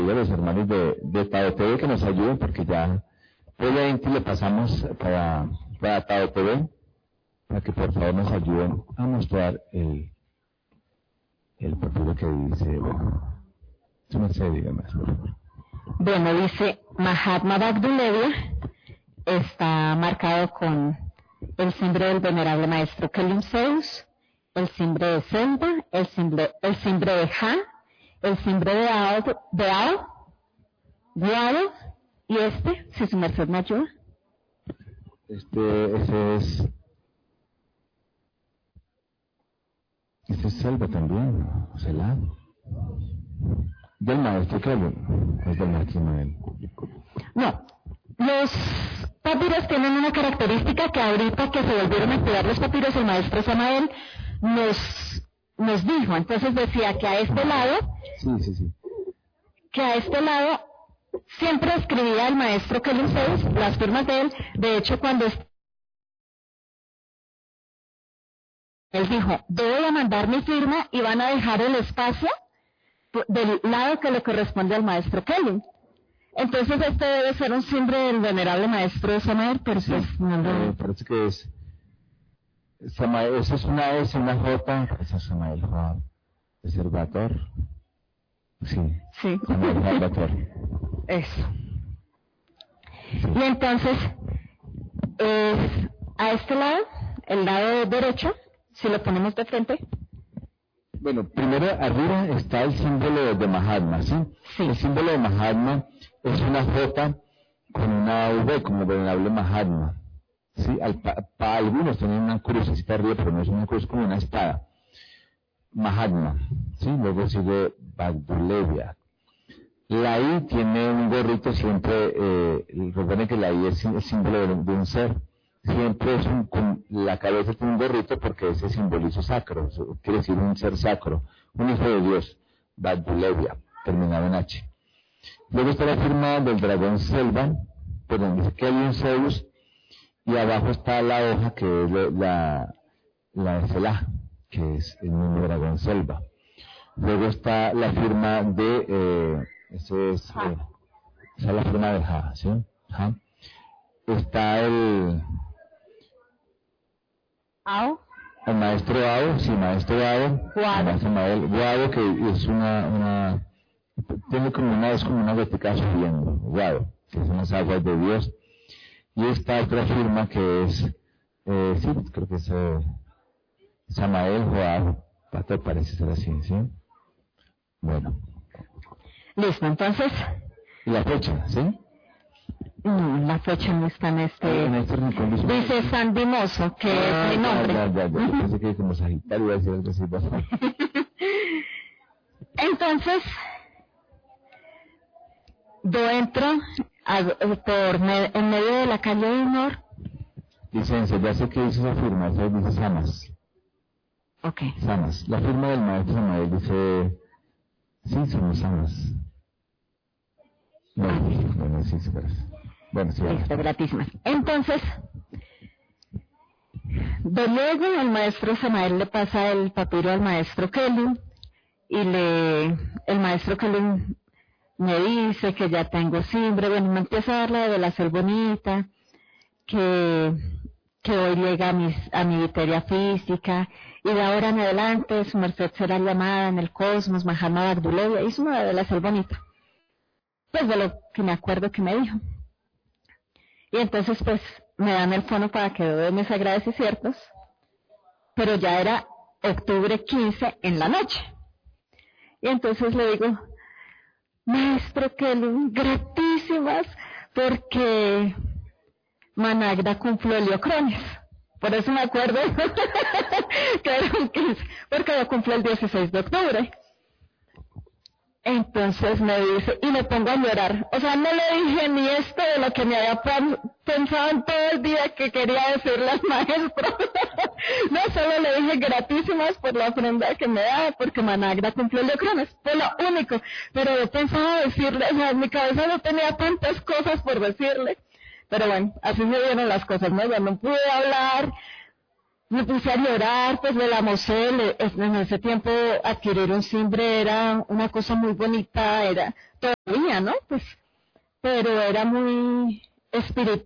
a los hermanos de Tao TV que nos ayuden, porque ya obviamente le pasamos para Tao TV, para que por favor nos ayuden a mostrar el papiro que dice, bueno, yo no sé, dígame más, por favor. Bueno, dice Mahatma Vakduleya, está marcado con el símbolo del venerable maestro Kelim Zeus, el símbolo de Selva, el símbolo de Ja, el símbolo de Ao, Guado, y si su merced me ayuda. Ese es Selva también, Selah. Del maestro Kelim, es del maestro Mael. No, los papiros tienen una característica que ahorita que se volvieron a estudiar los papiros, el maestro Samael nos dijo. Entonces decía que a este lado, que a este lado siempre escribía el maestro Kelim Zeus las firmas de él. De hecho, cuando él dijo, voy a mandar mi firma y van a dejar el espacio del lado que le corresponde al maestro Kelim. Entonces este debe ser un símbolo del venerable maestro Samael, pero pues no parece que es Samael, eso es una S, una J, esa es Samael Joab, es el Bator. Sí. Samael Joab Bator. Eso. Sí. Y entonces, a este lado, el lado derecho, si lo ponemos de frente. Bueno, primero arriba está el símbolo de Mahatma, ¿sí? El símbolo de Mahatma es una J con una V, como venerable Mahatma. ¿Sí? Para algunos tienen una crucecita arriba, pero no es una cruz, como una espada. Mahatma, ¿sí? Luego sigue Vakduleya. La I tiene un gorrito siempre, recuerden que la I es el símbolo de un ser. Siempre la cabeza tiene un gorrito porque ese simbolizo sacro, quiere decir un ser sacro, un hijo de Dios, Vakduleya, terminado en H. Luego está la firma del dragón Selva, perdón, dice que hay un Zeus, y abajo está la hoja que es la de Selah, que es el mismo dragón Selva. Luego está la firma de, esa es la firma de Ja, ¿sí? Ja. Está el maestro Ao, sí, maestro Ao, Guado, que es tiene como una gotica subiendo, Guado, que son las aguas de Dios. Y esta otra firma que es, creo que es Samael Joab, parece ser así, ¿sí? Bueno. Listo, entonces. ¿Y la fecha, sí? No, la fecha no está en dice San Dimoso, que es mi nombre. Ya. Pensé que como Sagitario iba a decir algo así. Entonces, yo entro en medio de la calle de honor. Licencia, ya sé que dice esa firma, dice Samas. Ok. Samas. La firma del maestro Samael dice, sí, somos Samas. No, bueno, sí, esperas. Bueno, sí. Listo, gratísimas. Entonces, de luego el maestro Samael le pasa el papiro al maestro Kelim y el maestro Kelim me dice que ya tengo simbre, bueno, me empieza a dar la revelación bonita, que hoy llega a mi viteria física, y de ahora en adelante su merced será llamada en el cosmos Mahatma Vakduleya, hizo una revelación bonita, pues de lo que me acuerdo que me dijo. Y entonces pues me dan el fono para que doy mis agradecimientos, pero ya era octubre 15 en la noche. Y entonces le digo, maestro Kelim, gratísimas, porque Managda cumplió Heliocrones. Por eso me acuerdo que era un 15, porque yo cumplí el 16 de octubre. Entonces me dice, y me pongo a llorar. O sea, no le dije ni esto de lo que me había pensado en todo el día que quería decirle al maestro. No, solo le dije gratísimas por la ofrenda que me da, porque Managda cumplió Heliocrones. Fue lo único. Pero yo pensaba decirle, o sea, en mi cabeza no tenía tantas cosas por decirle. Pero bueno, así se dieron las cosas, ¿no? Ya no pude hablar. me puse a llorar, pues de la mosel. En ese tiempo adquirir un cimbre era una cosa muy bonita, era todavía, ¿no? Pues, pero era muy espiritual,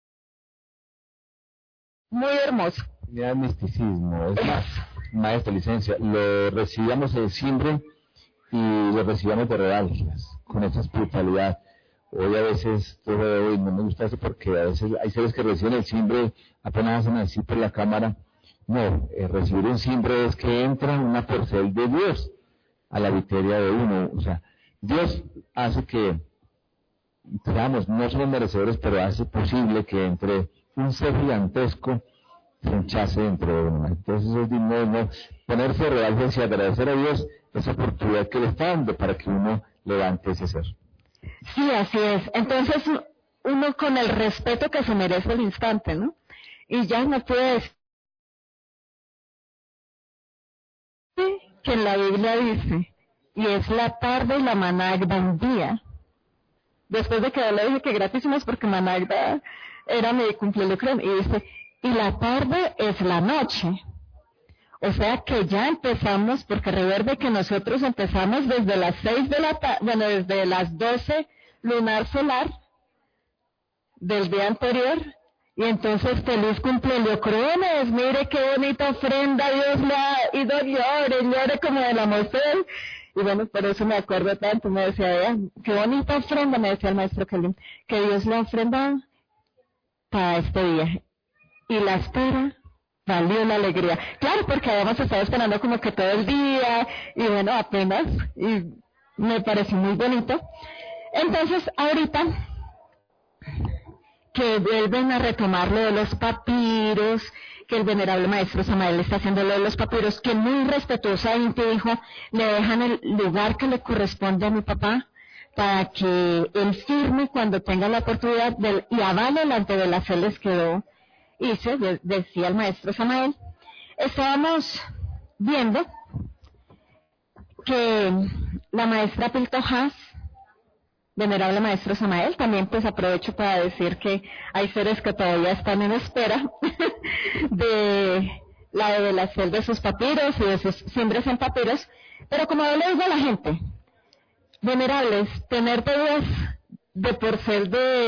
muy hermoso. Tenía misticismo, es más, maestra licencia, lo recibíamos el cimbre y lo recibíamos de regalos, con esa espiritualidad. Hoy a veces, hoy no me gusta eso porque a veces hay seres que reciben el cimbre, apenas hacen así por la cámara. No, recibir un cimbre es que entra una porcel de Dios a la viteria de uno. O sea, Dios hace que, digamos, no somos merecedores, pero hace posible que entre un ser gigantesco se hinchase dentro de uno. Entonces es digno de ponerse de real y agradecer a Dios esa oportunidad que le está dando para que uno levante ese ser. Sí, así es. Entonces uno con el respeto que se merece el instante, ¿no? Y ya no puede decir que en la Biblia dice, y es la tarde y la managda un día. Después de que yo le dije que gratísimos porque managda era mi cumpleaños, y dice, y la tarde es la noche. O sea que ya empezamos, porque recuerde que nosotros empezamos desde las 6 de la tarde, bueno, desde las 12 lunar solar del día anterior, y entonces feliz cumpleaños, Crones, mire qué bonita ofrenda Dios le ha ido, llore como de la mosel. Y bueno, por eso me acuerdo tanto, me decía, qué bonita ofrenda, me decía el maestro Kelly, que Dios le ha ofrendado para este día. Y la espera valió la alegría. Claro, porque habíamos estado esperando como que todo el día, y bueno, apenas, y me pareció muy bonito. Entonces, ahorita que vuelven a retomar lo de los papiros, que el venerable maestro Samael está haciendo lo de los papiros, que muy respetuosamente dijo, le dejan el lugar que le corresponde a mi papá, para que él firme cuando tenga la oportunidad y avale delante de las les quedó. Decía el maestro Samael, estábamos viendo que la maestra Piltojas, venerable maestro Samael, también pues aprovecho para decir que hay seres que todavía están en espera de la revelación de sus papiros y de sus cimbres en papiros, pero como yo le digo a la gente, venerables, tener dudas de porcel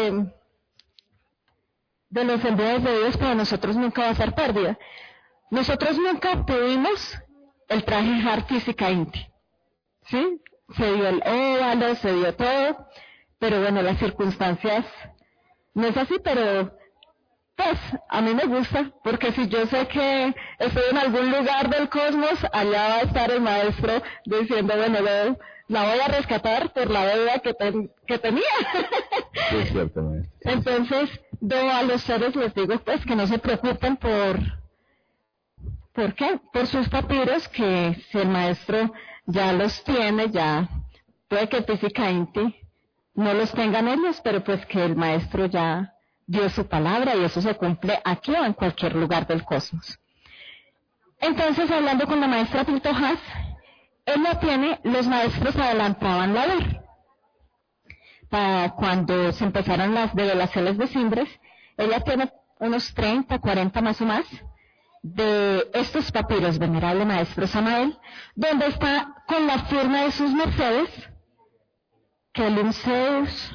de los enviados de Dios para nosotros nunca va a ser pérdida. Nosotros nunca tuvimos el traje Har Física Inti, ¿sí? Se dio el óvalo, se dio todo, pero bueno, las circunstancias no es así, pero pues a mí me gusta, porque si yo sé que estoy en algún lugar del cosmos, allá va a estar el maestro diciendo, bueno, la voy a rescatar por la deuda que tenía. Sí, es cierto, maestro. Entonces, yo a los seres les digo pues que no se preocupen ¿por qué? Por sus papiros, que si el maestro ya los tiene, ya puede que Física Inti no los tengan ellos, pero pues que el maestro ya dio su palabra y eso se cumple aquí o en cualquier lugar del cosmos. Entonces, hablando con la maestra Piltojas, ella tiene, los maestros adelantaban la hora. Para cuando se empezaron las develaciones de cimbres, ella tiene unos 30, 40 más o más de estos papiros, venerable maestro Samael, donde está con la firma de sus mercedes, que el Zeus,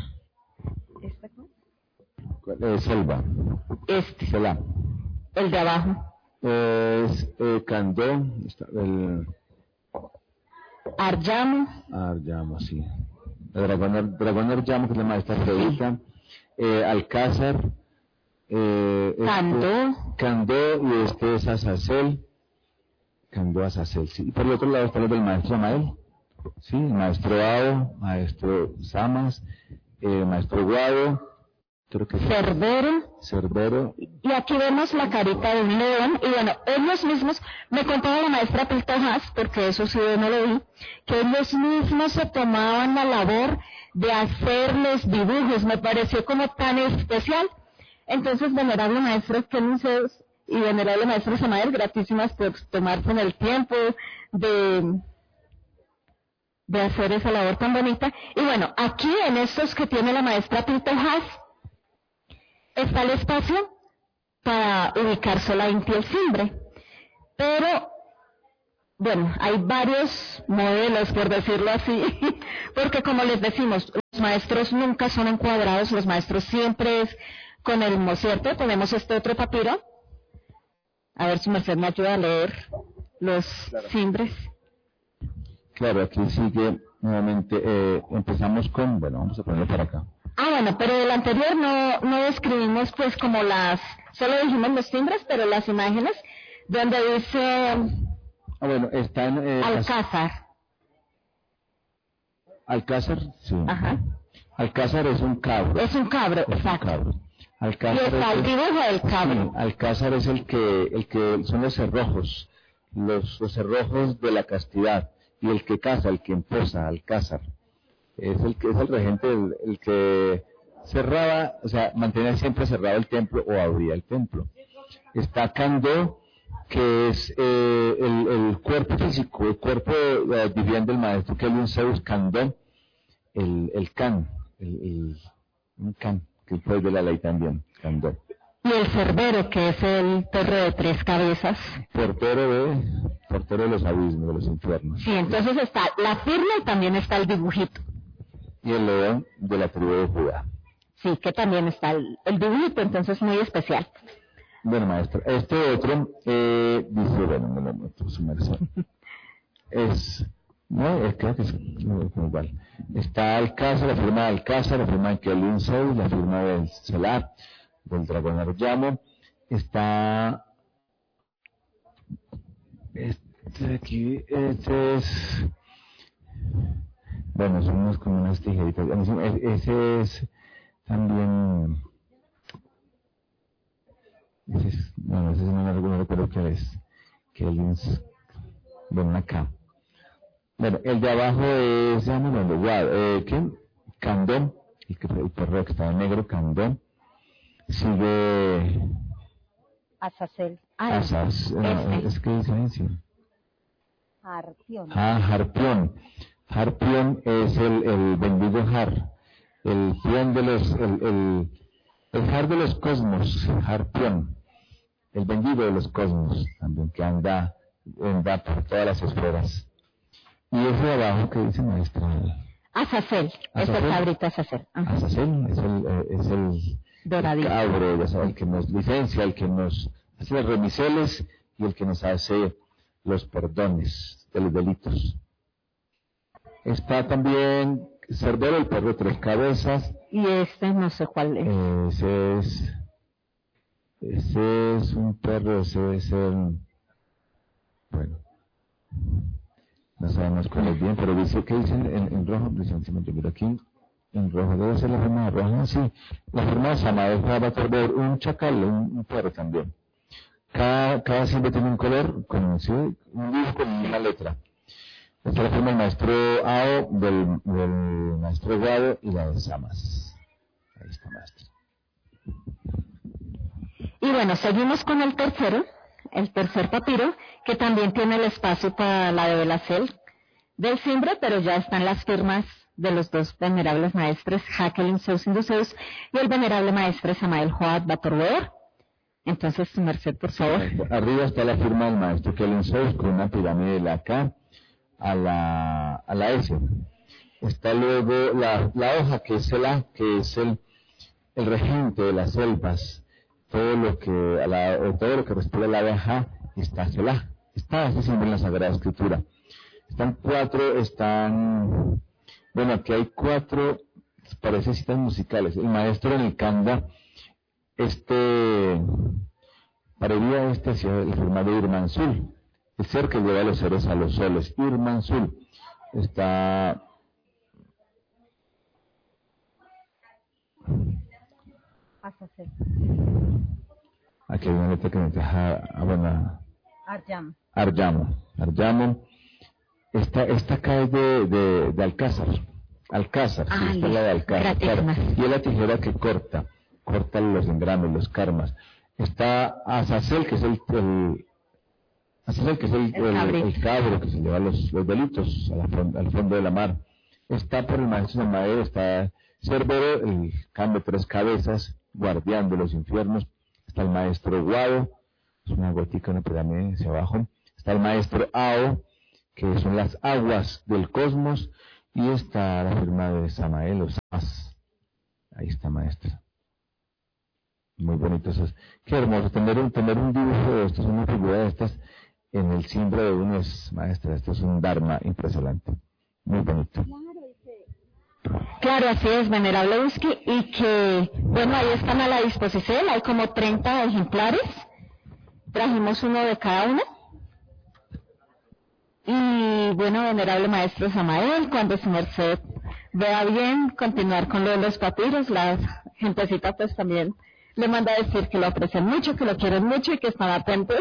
Selva. Selá. El de abajo. Es Candó, Arjamo, sí. El dragón Arjamo, que es la maestra Afrodita. Alcázar. Candó, y este es Azazel. Candó, Azazel, sí. Y por el otro lado está lo del maestro Samael. Sí, el maestro Ao, maestro Samas, maestro Guado. Cerbero. Y aquí vemos la carita de un león, y bueno, ellos mismos, me contaba la maestra Piltojas, porque eso sí yo no lo vi, que ellos mismos se tomaban la labor de hacerles dibujos, me pareció como tan especial. Entonces, venerable maestro Kelvin Zeus y venerable maestro Samael, gratísimas por tomarse el tiempo de hacer esa labor tan bonita. Y bueno, aquí en estos que tiene la maestra Piltojas, está el espacio para ubicar solamente el cimbre. Pero, bueno, hay varios modelos, por decirlo así, porque como les decimos, los maestros nunca son encuadrados, los maestros siempre es con el mosierto. Tenemos este otro papiro. A ver si merced me ayuda a leer los cimbres. Claro, aquí sigue nuevamente, empezamos con, bueno, vamos a ponerlo para acá. Bueno, pero el anterior no describimos pues como solo dijimos los cimbres, pero las imágenes donde dice Bueno, están... Alcázar. Alcázar, sí. Ajá. Alcázar es un cabro. Es un cabro, Es exacto. un cabro. Alcázar Y está el dibujo del cabro. Sí, Alcázar es el que son los cerrojos, los cerrojos de la castidad, y el que casa, el que emposa, Alcázar. Es el regente, el que cerraba, o sea, mantenía siempre cerrado el templo o abría el templo. Está Candó, que es el cuerpo físico, el cuerpo viviendo del maestro Kelvin Zeus Candó, el can, un can, que fue de la ley también, Candó. Y el cerbero, que es el perro de 3 cabezas. Portero de los abismos, de los infiernos. Sí, entonces está la firma y también está el dibujito. Y el león de la tribu de Judá. Sí, que también está el dibujito, entonces muy especial. Bueno, maestro, este otro dice, bueno, me lo muestro, su merced. Creo que es igual. Está Alcázar, la firma de Alcázar, la firma de Kelvin Zeus, la firma del Selah, del dragón Arjamo. Está este aquí, este es, bueno, son unos como unas tijeritas. Ese es también, ese es no me recuerdo qué es, Kelvin, bueno, acá. Bueno, el de abajo es, ¿qué? Candón, el perro que está en negro, Candón. Sigue Azazel. es que dice así. Harpión. Harpión. Harpión es el bendigo Har. El pion de los, el Har de los cosmos, Harpión. El bendigo de los cosmos, también, que anda por todas las esferas. Y ese de abajo que dice maestra. Azazel, es el cabrito Azazel. Azazel es el doradito. Cabro, ya sabe, el que nos licencia, el que nos hace los remiseles y el que nos hace los perdones de los delitos. Está también Cerbero, el perro de 3 cabezas. Y este no sé cuál es. Ese es un perro, ese es el... Bueno, no sabemos cuál es bien, pero dice que dicen en rojo, precisamente, mira aquí, en rojo, debe ser la forma de roja, sí, la forma de Samael va a ver un chacal, un perro también. Cada siempre tiene un color, un dibujo con una letra. Esta es la forma del maestro Ao, del maestro Guado y la de Samas. Ahí está, maestro. Y bueno, seguimos con el tercer papiro, que también tiene el espacio para la de Velacel del cimbre, pero ya están las firmas de los dos venerables maestres, Jacqueline Zeus Induceus y el venerable maestre Samael Joad Batorweor. Entonces, su merced, por favor. Arriba está la firma del maestro Kelvin Zeus con una pirámide de la K a la S. Está luego la hoja, que es el A, que es el regente de las selvas. Todo lo que respira la abeja está Selah. Está así siempre en la Sagrada Escritura. Bueno, aquí hay 4, parece citas musicales. El maestro en el Kanda, parecía hacia la forma de Irmansul, el ser que lleva a los seres a los soles. Irmansul está... Aquí hay una letra que me deja, Arjamo. Esta acá es de Alcázar. Alcázar, sí, esta es la de Alcázar. Claro. Y es la tijera que corta los engrames, los karmas. Está Azazel, que es el cabro que se lleva los delitos al fondo de la mar. Está por el maestro Samael, está Cerbero, el can de 3 cabezas, guardián de los infiernos. Está el maestro Guado, es una gótica, una pirámide hacia abajo. Está el maestro Ao, que son las aguas del cosmos, y está la firma de Samael, o Samas. Ahí está, maestra. Muy bonito eso. Qué hermoso tener un dibujo de estos, una figura de estas en el símbolo de uno es, maestra. Esto es un dharma impresionante. Muy bonito. Claro, así es, venerable Uski, y que, bueno, ahí están a la disposición, hay como 30 ejemplares, trajimos uno de cada uno, y bueno, venerable maestro Samael, cuando su merced vea bien continuar con lo de los papiros, la gentecita pues también le manda a decir que lo aprecian mucho, que lo quieren mucho y que están atentos.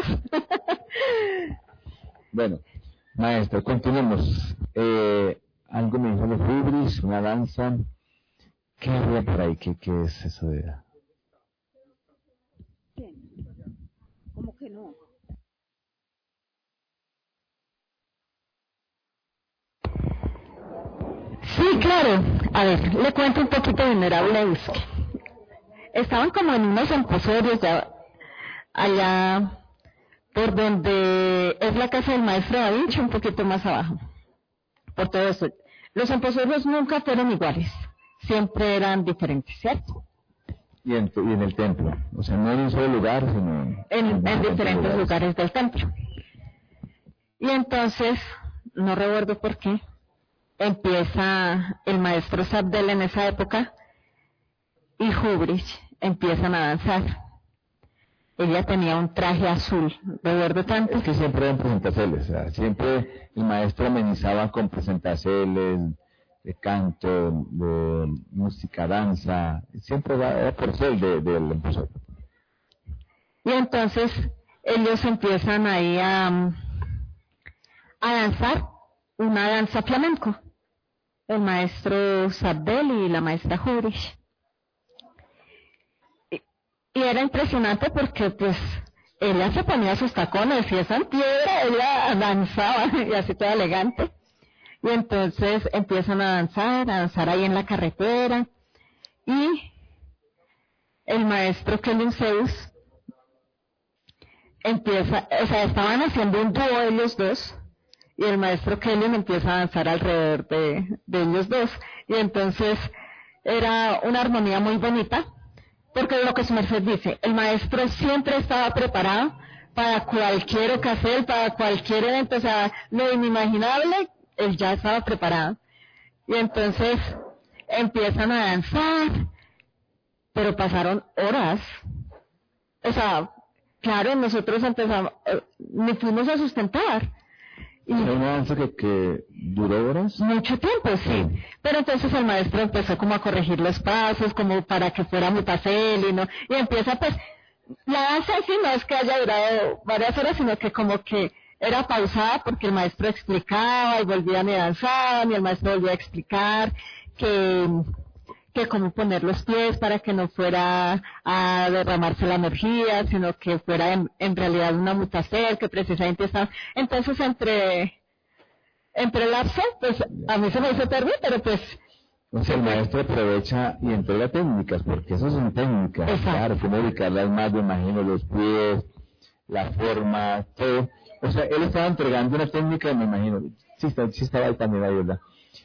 Bueno, maestro, continuemos. Algo me dijo de Hubris, una danza. ¿Qué había por ahí? ¿Qué es eso de...? ¿Cómo que no? Sí, claro. A ver, le cuento un poquito de venerable Usque. Estaban como en unos emposorios allá por donde es la casa del maestro Da Vinci, un poquito más abajo. Por todo eso. Los emposorios nunca fueron iguales, siempre eran diferentes, ¿cierto? Y en el templo, o sea, no en un solo lugar, sino en diferentes lugares del templo. Y entonces, no recuerdo por qué, empieza el maestro Sabdel en esa época y Hubris empiezan a danzar. Ella tenía un traje azul, recuerdo tanto. Es que siempre eran presentaciones, o sea, siempre el maestro amenizaba con presentaciones de canto, de música, danza, siempre era por ser del empresario. Y entonces ellos empiezan ahí a danzar una danza flamenco, el maestro Sabdel y la maestra Hubris. Y era impresionante porque pues ella se ponía sus tacones y esa en piedra, ella danzaba y así toda elegante. Y entonces empiezan a danzar ahí en la carretera. Y el maestro Kelvin Zeus empieza, o sea, estaban haciendo un dúo ellos dos. Y el maestro Kelvin empieza a danzar alrededor de ellos dos. Y entonces era una armonía muy bonita. Porque lo que su merced dice, el maestro siempre estaba preparado para cualquier ocasión, para cualquier evento, o sea, lo inimaginable, él ya estaba preparado. Y entonces empiezan a danzar, pero pasaron horas. O sea, claro, nosotros empezamos, ni fuimos a sustentar. Y una danza que duró horas. Mucho tiempo, sí. Pero entonces el maestro empezó como a corregir los pasos, como para que fuera muy pasel y empieza pues, la danza sí no es que haya durado varias horas, sino que como que era pausada porque el maestro explicaba y volvían y danzaban y el maestro volvía a explicar que cómo poner los pies para que no fuera a derramarse la energía, sino que fuera en realidad una mutacer que precisamente estaba. Entonces entre el lapso, pues a mí se me hizo tarde, pero pues... O sea, el maestro aprovecha y entrega técnicas, porque eso son técnicas. Exacto. Claro, cómo ubicarlas más, me imagino, los pies, la forma, todo. O sea, él estaba entregando una técnica, me imagino, sí estaba ahí también, la verdad,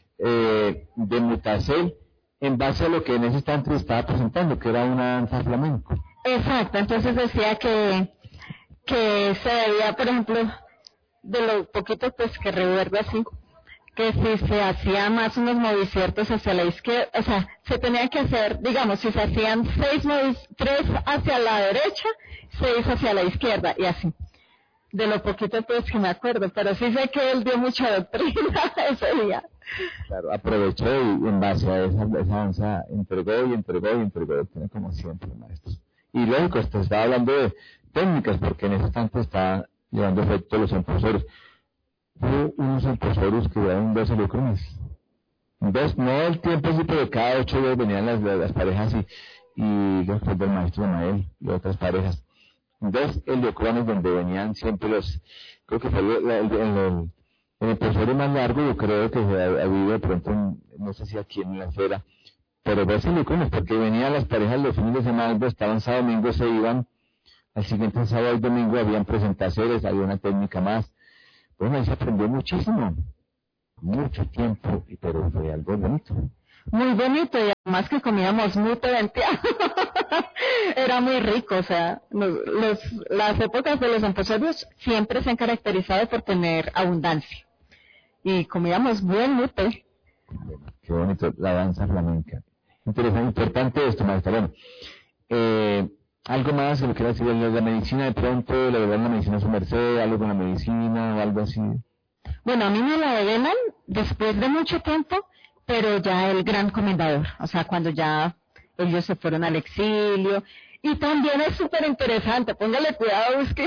de mutacer en base a lo que en ese instante estaba presentando, que era una danza flamenco. Exacto, entonces decía que se debía, por ejemplo, de lo poquito pues que recuerdo así, que si se hacía más unos movimientos hacia la izquierda, o sea, se tenía que hacer, digamos, si se hacían 3 hacia la derecha, 6 hacia la izquierda, y así. De lo poquito pues que me acuerdo, pero sí sé que él dio mucha doctrina ese día. Claro, aprovechó y en base a esa danza entregó, como siempre, maestros. Y lógico, estaba hablando de técnicas, porque en ese instante está llevando efecto los emposores. Hubo unos emposores que duraron 12 lucrones. No el tiempo así, pero cada 8 días venían las parejas y después del maestro Mael y otras parejas. 2 heliocrones donde venían siempre creo que fue el emposorio más largo, yo creo que se ha habido de pronto, no sé si aquí en la esfera, pero 2 heliocrones, porque venían las parejas los fines de semana, estaban sábado domingo, se iban Al siguiente sábado y domingo habían presentaciones, había una técnica más. Bueno, ahí se aprendió muchísimo, mucho tiempo, pero fue algo bonito. Muy bonito, y además que comíamos mute venteado. Era muy rico, o sea, las épocas de los empresarios siempre se han caracterizado por tener abundancia. Y comíamos buen mute. Bueno, qué bonito, la danza flamenca. Interesante, importante esto, maestra. Bueno, algo más que lo quiera decir de la medicina, de pronto, le develan la medicina a su merced, algo con la medicina o algo así. Bueno, a mí me la develan después de mucho tiempo, pero ya el gran comendador, o sea, cuando ya ellos se fueron al exilio. Y también es súper interesante, póngale cuidado, Whisky.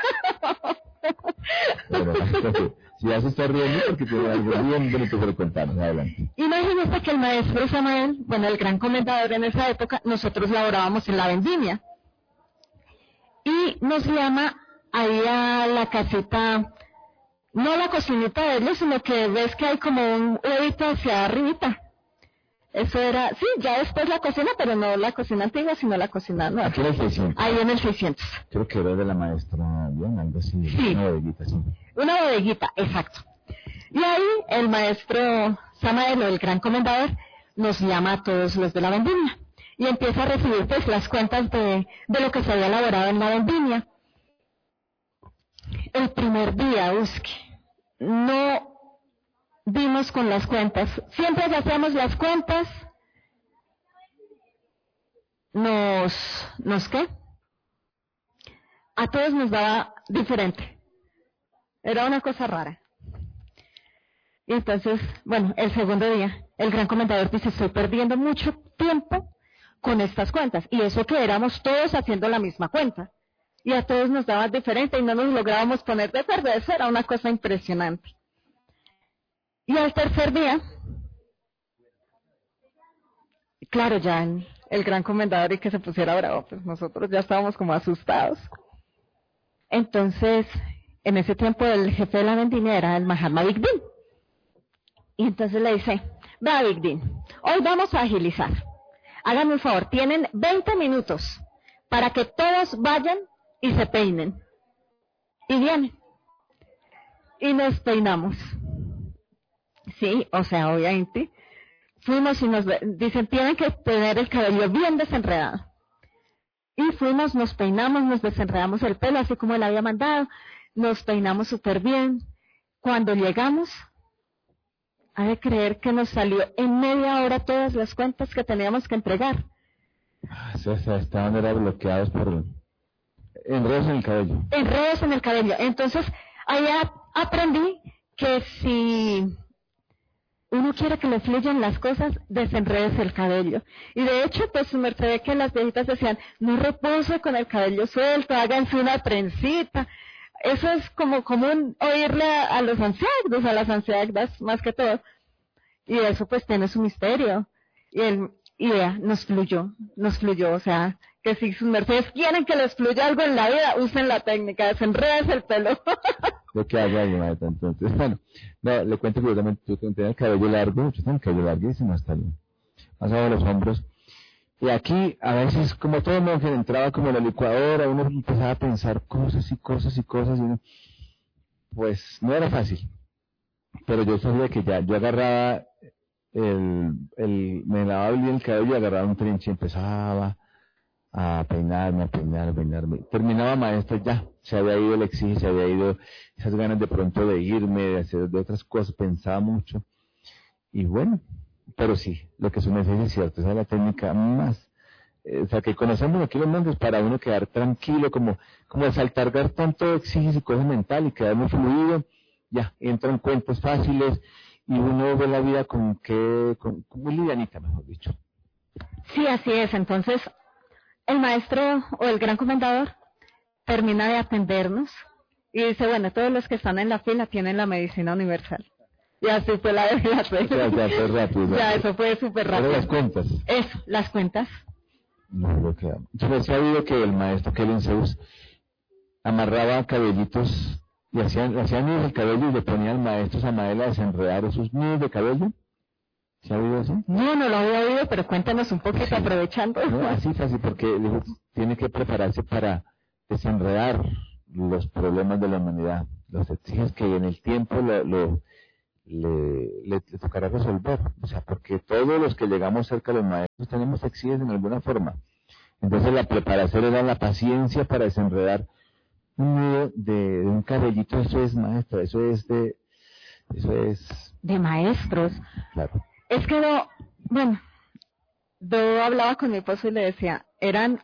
Bueno, si ya se está riendo porque tiene algo bien bonito por contarnos, adelante. Imagínese que el maestro Samael, bueno, el gran comendador en esa época, nosotros laborábamos en la vendimia. Y nos llama ahí a la casita, no la cocinita de ellos, sino que ves que hay como un huevito hacia arribita. Eso era, sí, ya después la cocina, pero no la cocina antigua, sino la cocina nueva. Aquí en el 600. Ahí en el 600. Creo que era de la maestra, bien, algo así, Sí. Una bodeguita, sí. Una bodeguita, exacto. Y ahí el maestro Samael, el gran comendador, nos llama a todos los de la vendimia. Y empieza a recibir pues las cuentas de lo que se había elaborado en la vendimia. El primer día, no dimos con las cuentas. Siempre que hacíamos las cuentas, ¿nos qué? A todos nos daba diferente. Era una cosa rara. Y entonces, bueno, el segundo día, el gran comendador dice, estoy perdiendo mucho tiempo con estas cuentas. Y eso que éramos todos haciendo la misma cuenta. Y a todos nos daba diferente y no nos lográbamos poner de acuerdo. Eso era una cosa impresionante. Y al tercer día, claro, ya el gran comendador y que se pusiera bravo, pues nosotros ya estábamos como asustados. Entonces, en ese tiempo el jefe de la vendimia era el Mahatma Bigdin. Y entonces le dice, vea Bigdin, hoy vamos a agilizar. Háganme un favor, tienen 20 minutos para que todos vayan y se peinen. Y vienen. Y nos peinamos. Sí, o sea, obviamente. Fuimos y nos dicen, tienen que tener el cabello bien desenredado. Y fuimos, nos peinamos, nos desenredamos el pelo, así como él había mandado. Nos peinamos súper bien. Cuando llegamos, ha de creer que nos salió en media hora todas las cuentas que teníamos que entregar. O sea, estaban era bloqueados por enredos en el cabello. Enredos en el cabello. Entonces, allá aprendí que si uno quiere que le fluyan las cosas, desenredes el cabello. Y de hecho, pues su merced ve que las viejitas decían, no repose con el cabello suelto, háganse una trencita. Eso es como común oírle a los anciagdos, a las anciagdas más que todo. Y eso pues tiene su misterio. Y vea, nos fluyó, o sea, que si sus mercedes quieren que les fluya algo en la vida, usen la técnica, desenredes el pelo. Lo que hago ahí, maestra, entonces, bueno, no, le cuento que yo también tengo el cabello largo, yo tengo el cabello larguísimo hasta más abajo de los hombros. Y aquí, a veces, como todo monje entraba como en la licuadora, uno empezaba a pensar cosas y cosas y cosas, y uno, pues no era fácil. Pero yo sabía que ya, yo agarraba me lavaba bien el cabello y agarraba un trinche y empezaba a peinarme. Terminaba maestra ya, se había ido el exige, se había ido esas ganas de pronto de irme, de hacer de otras cosas, pensaba mucho. Y bueno, pero sí, lo que su merced es cierto, esa es la técnica más, o sea, que conocemos aquí los monjes para uno quedar tranquilo, como saltargar tanto exiges y cosas mental y quedar muy fluido, ya, entran cuentos fáciles y uno ve la vida con muy livianita, mejor dicho. Sí, así es. Entonces, el maestro o el gran comendador termina de atendernos y dice, bueno, todos los que están en la fila tienen la medicina universal. Y así fue la de la fe. Ya fue rápido. Ya, eso fue súper rápido. Pero las cuentas. Eso, las cuentas. No lo que yo he sabido que el maestro Kellen Zeus amarraba cabellitos y hacían nudos el cabello y le ponía al maestro Samael a desenredar esos nudos de cabello. ¿Se ha oído así? No lo había oído, pero cuéntanos un poquito, sí. Aprovechando. No, así fácil, porque tiene que prepararse para desenredar los problemas de la humanidad. Los exiges que en el tiempo le tocará resolver. O sea, porque todos los que llegamos cerca de los maestros tenemos exiges en alguna forma. Entonces la preparación era la paciencia para desenredar un nudo de un cabellito. Eso es, maestro, eso es de maestros. Claro. Es que yo hablaba con mi esposo y le decía, eran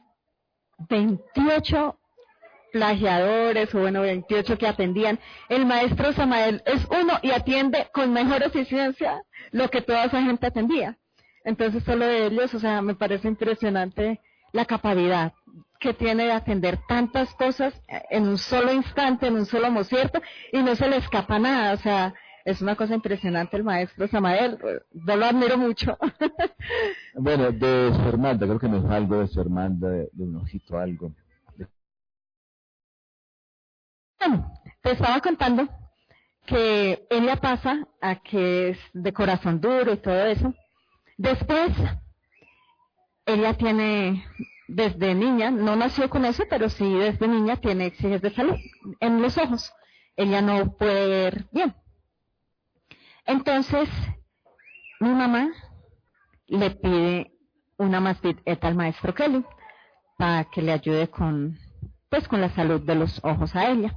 28 plagiadores, o 28 que atendían. El maestro Samael es uno y atiende con mejor eficiencia lo que toda esa gente atendía. Entonces solo de ellos, o sea, me parece impresionante la capacidad que tiene de atender tantas cosas en un solo instante, en un solo mocierto, y no se le escapa nada. O sea, es una cosa impresionante el maestro Samael. Yo lo admiro mucho. Bueno, de su hermana, creo que nos da algo de su hermana, de un ojito, algo. Bueno, te estaba contando que ella pasa a que es de corazón duro y todo eso. Después, ella tiene, desde niña, no nació con eso, pero sí desde niña tiene exigencias de salud en los ojos. Ella no puede ver bien. Entonces, mi mamá le pide una masbit al maestro Kelly para que le ayude con la salud de los ojos a ella.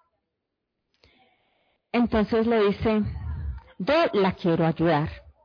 Entonces le dice, yo la quiero ayudar,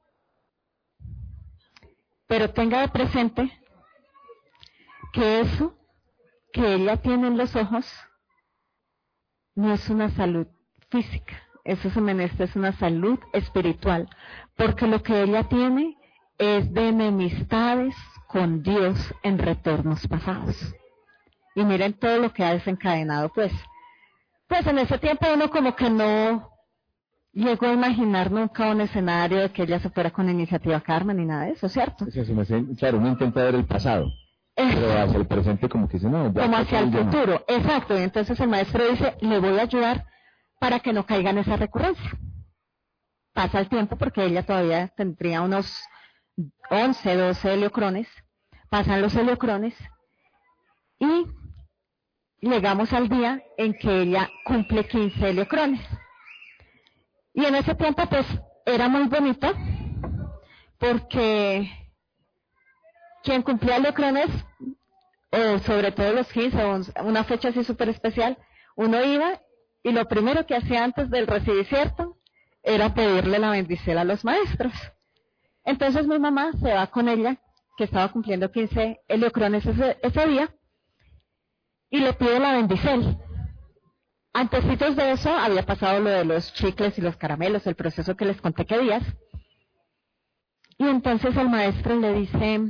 pero tenga de presente que eso que ella tiene en los ojos no es una salud física, eso es una salud espiritual, porque lo que ella tiene es de enemistades con Dios en retornos pasados. Y miren todo lo que ha desencadenado, pues en ese tiempo uno como que no llegó a imaginar nunca un escenario de que ella se fuera con Iniciativa Carmen ni nada de eso, ¿cierto? Claro, uno intenta ver el pasado, pero hacia el presente como que dice, no, ya como hacia el futuro, no. Exacto, y entonces el maestro dice, le voy a ayudar para que no caiga en esa recurrencia. Pasa el tiempo porque ella todavía tendría unos 11, 12 heliocrones, pasan los heliocrones y llegamos al día en que ella cumple 15 heliocrones. Y en ese tiempo pues era muy bonito porque quien cumplía heliocrones, sobre todo los 15, una fecha así súper especial, uno iba y lo primero que hacía antes del recibicierto era pedirle la bendición a los maestros. Entonces mi mamá se va con ella, que estaba cumpliendo 15 heliocrones ese día, y le pide la bendición. Antecitos de eso había pasado lo de los chicles y los caramelos, el proceso que les conté que días. Y entonces el maestro le dice,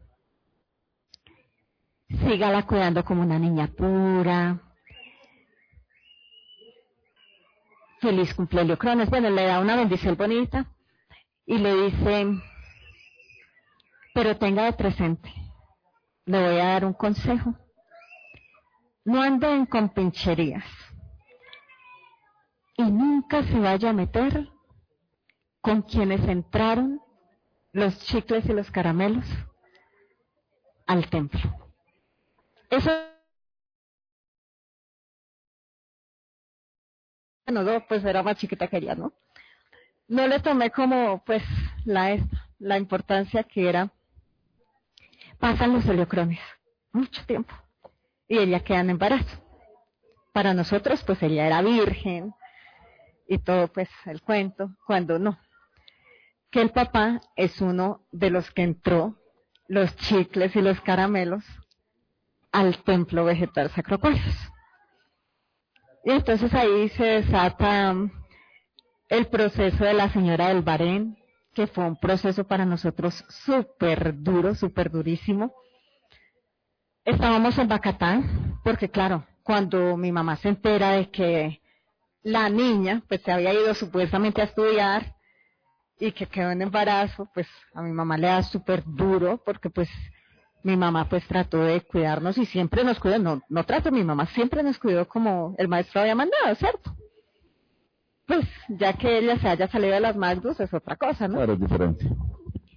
sígala cuidando como una niña pura, feliz cumpleaños Crones. Bueno, le da una bendición bonita y le dice, pero tenga de presente, le voy a dar un consejo. No anden con pincherías y nunca se vaya a meter con quienes entraron los chicles y los caramelos al templo. Eso, bueno, pues era más chiquita que ella, ¿no? No le tomé como, pues, la importancia que era. Pasan los heliocrones, mucho tiempo, y ella queda en embarazo. Para nosotros, pues, ella era virgen, y todo, pues, el cuento, cuando no. Que el papá es uno de los que entró los chicles y los caramelos al templo vegetal Sacro Corazón. Y entonces ahí se desata el proceso de la señora del Bahrein, que fue un proceso para nosotros súper duro, súper durísimo. Estábamos en Bacatán, porque claro, cuando mi mamá se entera de que la niña pues se había ido supuestamente a estudiar y que quedó en embarazo, pues a mi mamá le da súper duro, porque pues mi mamá pues trató de cuidarnos y siempre nos cuidó, no trató, mi mamá siempre nos cuidó como el maestro había mandado, ¿cierto? Pues ya que ella se haya salido de las Magnus es otra cosa, ¿no? Claro, es diferente.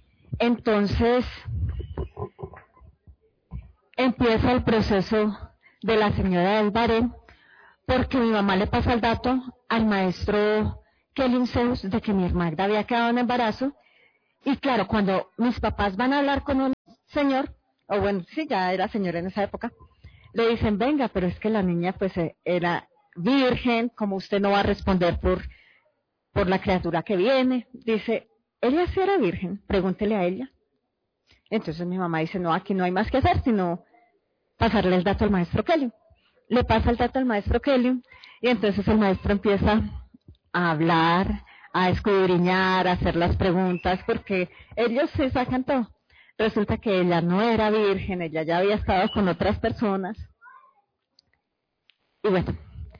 Entonces empieza el proceso de la señora del Barén, porque mi mamá le pasa el dato al maestro Kelly Zeus de que mi Magda había quedado en embarazo. Y claro, cuando mis papás van a hablar con un señor, o bueno, sí, ya era señor en esa época, le dicen, venga, pero es que la niña pues era virgen, como usted no va a responder por la criatura que viene. Dice, ¿ella sí era virgen? Pregúntele a ella. Entonces mi mamá dice, no, aquí no hay más que hacer, sino pasarle el dato al maestro Kelly. Le pasa el dato al maestro Kelly, y entonces el maestro empieza a hablar, a escudriñar, a hacer las preguntas, porque ellos se sacan todo. Resulta que ella no era virgen, ella ya había estado con otras personas. Y bueno,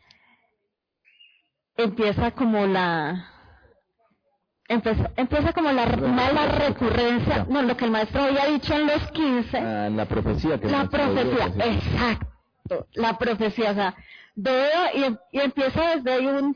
empieza como la mala recurrencia, no, lo que el maestro había dicho en los 15. La profecía. La profecía, exacto, la profecía, o sea, veo y empieza desde ahí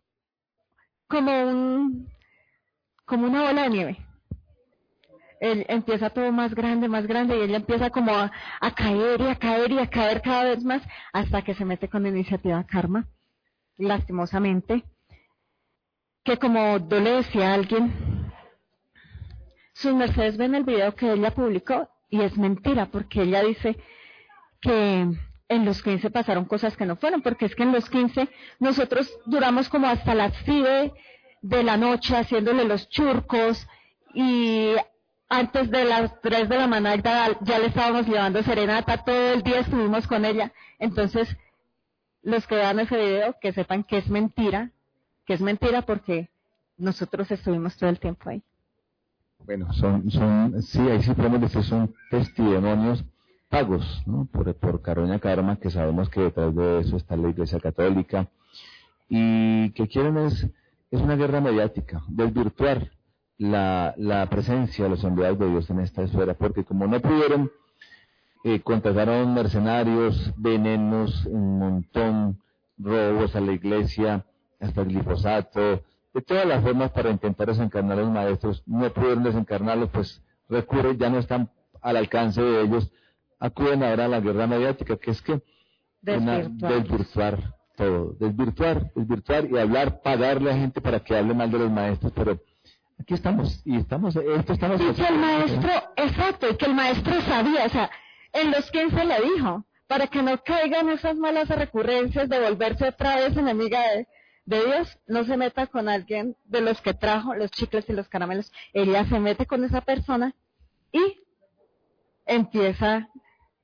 como una bola de nieve. Él empieza todo más grande, y ella empieza como a caer y a caer y a caer cada vez más, hasta que se mete con la iniciativa Karma, lastimosamente, que como yo le decía a alguien, sus mercedes ven el video que ella publicó y es mentira, porque ella dice que en los 15 pasaron cosas que no fueron, porque es que en los 15 nosotros duramos como hasta las 7 de la noche haciéndole los churcos, y antes de las 3 de la mañana ya le estábamos llevando serenata, todo el día estuvimos con ella. Entonces, los que vean ese video, que sepan que es mentira porque nosotros estuvimos todo el tiempo ahí. Bueno, sí, ahí sí podemos decir, son testimonios pagos, ¿no? Por Carolina Karma, que sabemos que detrás de eso está la Iglesia Católica, y que quieren es una guerra mediática, desvirtuar la presencia de los enviados de Dios en esta esfera, porque como no pudieron, contrataron mercenarios, venenos, un montón, robos a la iglesia, hasta el glifosato, de todas las formas para intentar desencarnar a los maestros. No pudieron desencarnarlos, pues recurren, ya no están al alcance de ellos, acuden ahora a la guerra mediática, que es que desvirtuar todo, desvirtuar y hablar, pagarle a gente para que hable mal de los maestros, pero aquí estamos, y estamos. Y que el maestro, exacto, y que el maestro sabía, o sea, en los 15 le dijo, para que no caigan esas malas recurrencias de volverse otra vez enemiga de Dios, no se meta con alguien de los que trajo los chicles y los caramelos. Ella se mete con esa persona y empieza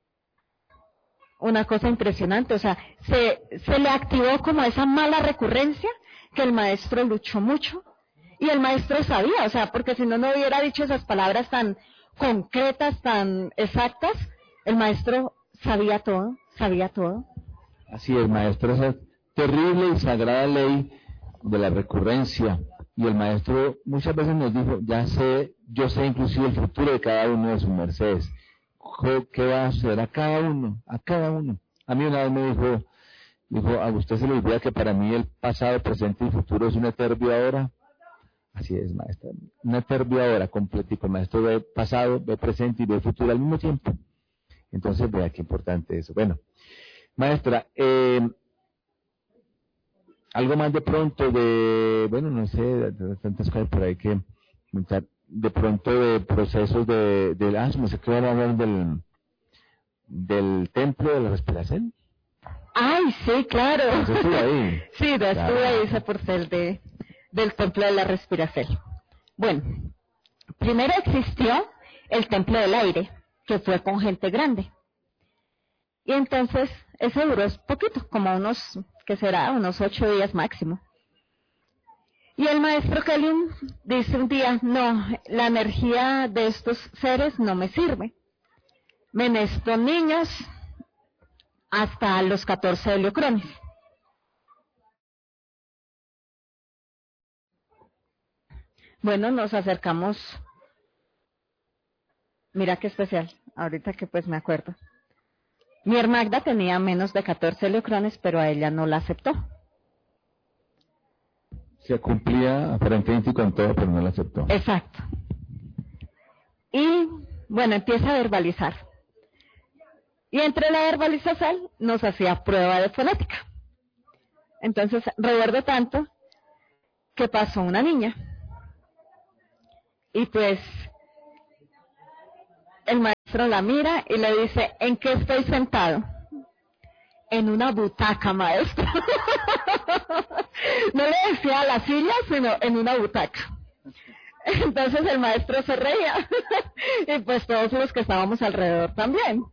una cosa impresionante, o sea, se le activó como esa mala recurrencia que el maestro luchó mucho, y el maestro sabía, o sea, porque si no hubiera dicho esas palabras tan concretas, tan exactas. El maestro sabía todo. Así es, maestro, esa terrible y sagrada ley de la recurrencia, y el maestro muchas veces nos dijo, yo sé inclusive el futuro de cada uno de sus mercedes. ¿Qué va a suceder a cada uno? A mí una vez me dijo, a usted se le olvida que para mí el pasado, presente y futuro es una eterna hora. Así es, maestra, una eterna hora completico. El maestro ve pasado, ve presente y ve futuro al mismo tiempo. Entonces, vea qué importante eso. Bueno, maestra, algo más de pronto no sé, de tantas cosas por ahí que comentar. De pronto de procesos me sé que van a hablar del templo de la respiración. Ay, sí, claro. Yo estuve ahí. Sí, estuve ahí ese porcel del templo de la respiración. Bueno, primero existió el templo del aire, que fue con gente grande. Y entonces, ese duró poquito, como unos 8 días máximo. Y el maestro Kelly dice un día, no, la energía de estos seres no me sirve. Me necesito niños hasta los 14 heliocrones. Bueno, nos acercamos. Mira qué especial, ahorita que pues me acuerdo. Mi Magda tenía menos de 14 heliocrones, pero a ella no la aceptó. Se cumplía aparentemente con todo, pero no la aceptó. Exacto. Y bueno, empieza a verbalizar. Y entre la verbalización nos hacía prueba de fonética. Entonces, recuerdo tanto que pasó una niña. Y pues, el maestro la mira y le dice, ¿en qué estoy sentado? En una butaca, maestro. No le decía a la silla, sino en una butaca. Entonces el maestro se reía. Y pues todos los que estábamos alrededor también.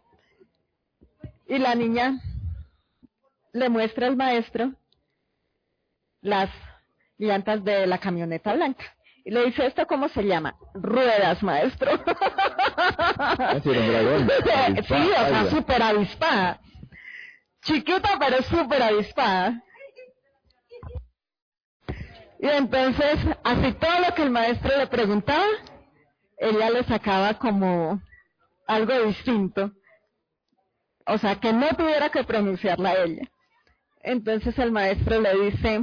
Y la niña le muestra al maestro las llantas de la camioneta blanca. Y le dice, ¿esto cómo se llama? Ruedas, maestro. Sí, o sea, súper avispada. Chiquita, pero súper avispada. Y entonces, así todo lo que el maestro le preguntaba, ella le sacaba como algo distinto. O sea, que no tuviera que pronunciarla ella. Entonces el maestro le dice,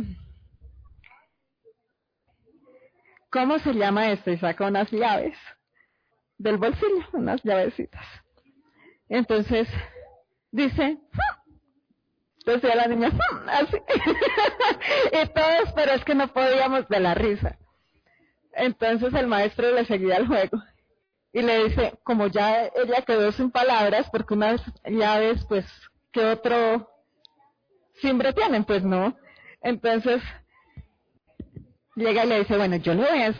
¿cómo se llama esto? Y saca unas llaves del bolsillo, unas llavecitas. Entonces dice, decía la niña, así. Y todos, pero es que no podíamos de la risa. Entonces el maestro le seguía el juego. Y le dice, como ya ella quedó sin palabras, porque unas llaves, pues, ¿qué otro timbre tienen? Pues no. Entonces, llega y le dice, bueno, yo le voy a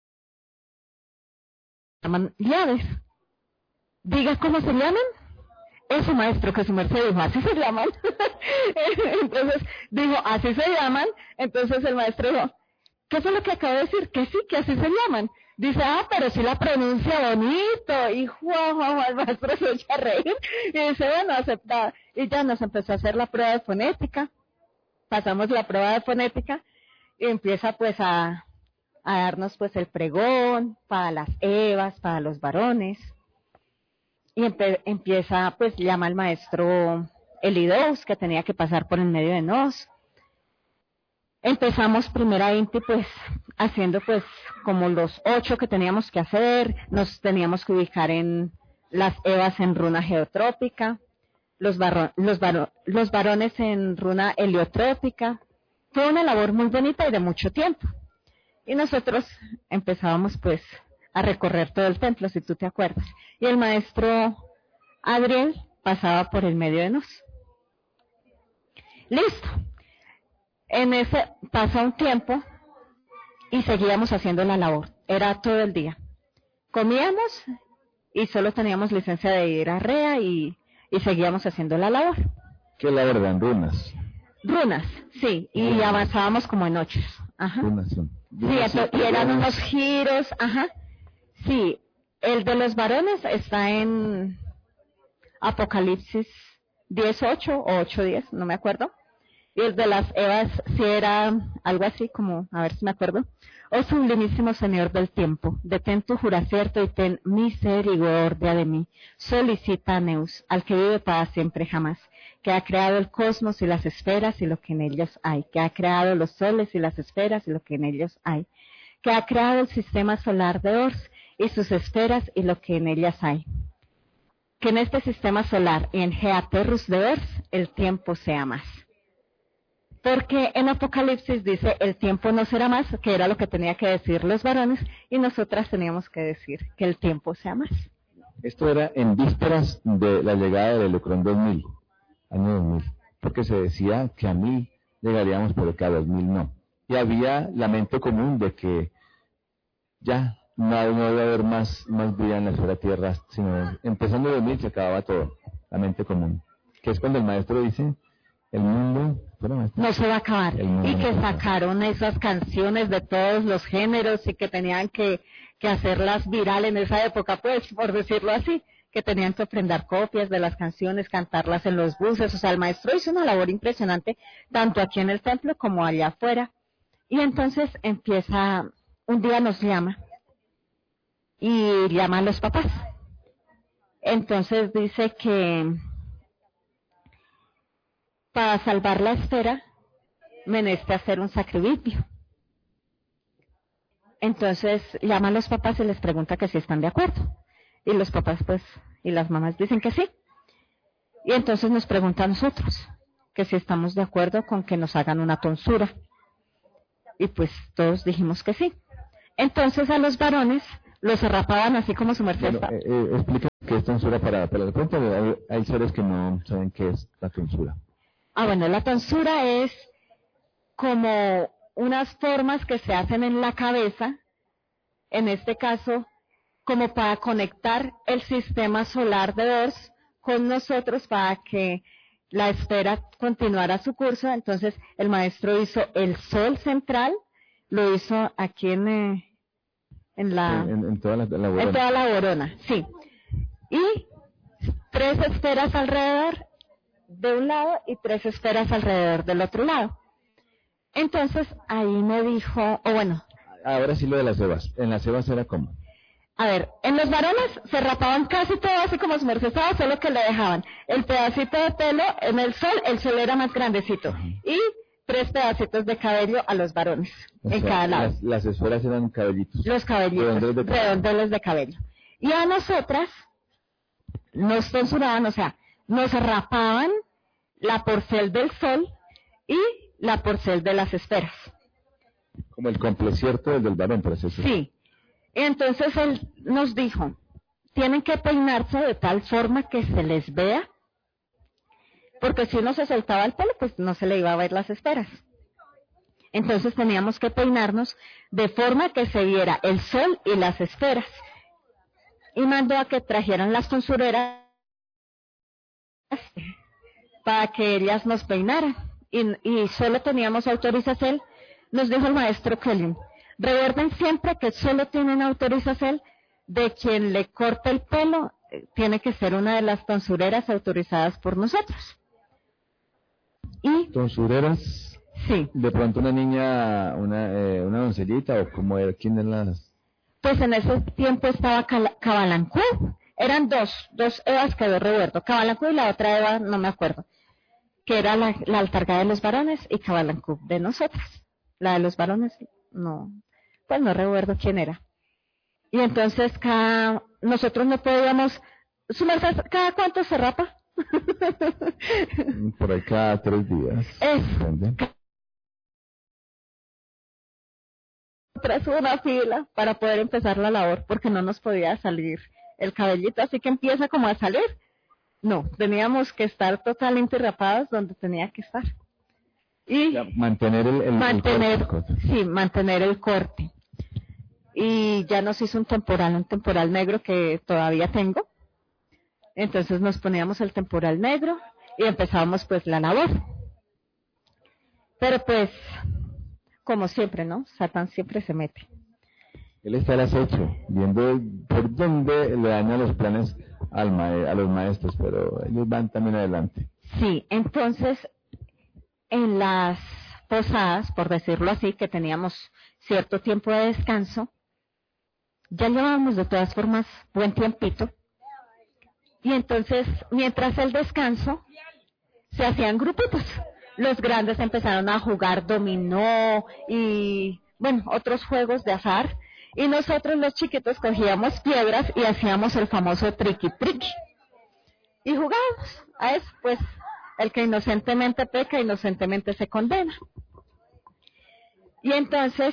llaman llaves. Diga cómo se llaman. Eso, maestro, que su merced dijo, así se llaman. Entonces, dijo, así se llaman. Entonces el maestro dijo, ¿qué fue lo que acabo de decir? Que sí, que así se llaman. Dice, pero sí la pronuncia bonito. Y el maestro se echa a reír. Y dice, bueno, aceptada. Y ya nos empezó a hacer la prueba de fonética. Pasamos la prueba de fonética. Y empieza pues a darnos pues el pregón para las evas, para los varones. Y empieza pues llama al maestro el I2 que tenía que pasar por en medio de nos. Empezamos primeramente pues haciendo pues como los 8 que teníamos que hacer, nos teníamos que ubicar en las evas en runa geotrópica, los varones en runa heliotrópica. Fue una labor muy bonita y de mucho tiempo. Y nosotros empezábamos pues a recorrer todo el templo, si tú te acuerdas. Y el maestro Adriel pasaba por el medio de nos. Listo. En ese pasa un tiempo y seguíamos haciendo la labor. Era todo el día. Comíamos y solo teníamos licencia de ir a REA y seguíamos haciendo la labor. ¿Qué labor eran? Runas. Runas, sí, y runas. Avanzábamos como en 8. Ajá. Runas, sí, y eran unos giros, ajá. Sí, el de los varones está en Apocalipsis 10:8 o 8:10, no me acuerdo. Y el de las evas sí era algo así como, a ver si me acuerdo. Oh sublimísimo Señor del tiempo, detén tu juracierto y ten misericordia de mí. Solicita a Neus, al que vive para siempre jamás, que ha creado el cosmos y las esferas y lo que en ellos hay, que ha creado los soles y las esferas y lo que en ellos hay, que ha creado el sistema solar de Ors y sus esferas y lo que en ellas hay. Que en este sistema solar y en Geaterrus de Ors el tiempo sea más. Porque en Apocalipsis dice, el tiempo no será más, que era lo que tenía que decir los varones, y nosotras teníamos que decir que el tiempo sea más. Esto era en vísperas de la llegada del Ecrón 2000, año 2000, porque se decía que a 1000 llegaríamos, pero que a 2000 no. Y había la mente común de que ya no iba a haber más vida en la esfera Tierra, sino empezando 2000 se acababa todo, la mente común. Que es cuando el maestro dice, el mundo no se va a acabar, y que sacaron esas canciones de todos los géneros y que tenían que hacerlas viral en esa época, pues, por decirlo así, que tenían que aprender copias de las canciones, cantarlas en los buses. O sea, el maestro hizo una labor impresionante, tanto aquí en el templo como allá afuera. Y entonces empieza, un día nos llama, y llama a los papás. Entonces dice que para salvar la esfera, menester hacer un sacrificio. Entonces llama a los papás y les pregunta que si están de acuerdo. Y los papás, pues, y las mamás dicen que sí. Y entonces nos pregunta a nosotros que si estamos de acuerdo con que nos hagan una tonsura. Y pues todos dijimos que sí. Entonces a los varones los rapaban así como su merced está. Explica qué es tonsura para de pronto hay seres que no saben qué es la tonsura. Bueno, la tonsura es como unas formas que se hacen en la cabeza, en este caso, como para conectar el sistema solar de Dors con nosotros para que la esfera continuara su curso. Entonces el maestro hizo el sol central, lo hizo aquí en toda la borona. En toda la borona, sí. Y 3 esferas alrededor de un lado y 3 esferas alrededor del otro lado. Entonces ahí me dijo, Ahora sí lo de las cebas. ¿En las cebas era cómo? A ver, en los varones se rapaban casi todo así como su merced estaba, solo que le dejaban el pedacito de pelo en el sol era más grandecito. Y 3 pedacitos de cabello a los varones, en cada lado. Las esferas eran cabellitos. Los cabellitos, redondeles de cabello. Y a nosotras nos tonsuraban, o sea, nos rapaban la porcel del sol y la porcel de las esferas. Como el complecierto del varón, por eso. Sí. Entonces él nos dijo, tienen que peinarse de tal forma que se les vea, porque si uno se soltaba el pelo, pues no se le iba a ver las esferas. Entonces teníamos que peinarnos de forma que se viera el sol y las esferas. Y mandó a que trajeran las tonsureras para que ellas nos peinaran. Y solo teníamos autorización, nos dijo el maestro Kelly. Recuerden siempre que solo tienen autorización de quien le corte el pelo, tiene que ser una de las tonsureras autorizadas por nosotros. ¿Y? ¿Tonsureras? Sí. ¿De pronto una niña, una doncellita o cómo era? ¿Quién es las? Pues en ese tiempo estaba Cabalancú. Eran dos Evas que yo recuerdo. Cabalancú y la otra Eva, no me acuerdo. Que era la altargada de los varones y Cabalancú de nosotras. La de los varones, no. Pues no recuerdo quién era. Y entonces nosotros no podíamos, ¿su merced cada cuánto se rapa? Por ahí cada 3 días. Tras una fila para poder empezar la labor porque no nos podía salir el cabellito, así que empieza como a salir. No, teníamos que estar totalmente rapados donde tenía que estar. Y mantener el corte. Sí, mantener el corte. Y ya nos hizo un temporal negro que todavía tengo. Entonces nos poníamos el temporal negro y empezábamos pues la labor. Pero pues, como siempre, ¿no? Satán siempre se mete. Él está al acecho, viendo por dónde le daña los planes a los maestros, pero ellos van también adelante. Sí, entonces, en las posadas, por decirlo así, que teníamos cierto tiempo de descanso, ya llevábamos de todas formas buen tiempito, y entonces, mientras el descanso, se hacían grupitos. Los grandes empezaron a jugar dominó y, otros juegos de azar, y nosotros los chiquitos cogíamos piedras y hacíamos el famoso triqui triqui. Y jugábamos a eso, pues, el que inocentemente peca, inocentemente se condena. Y entonces,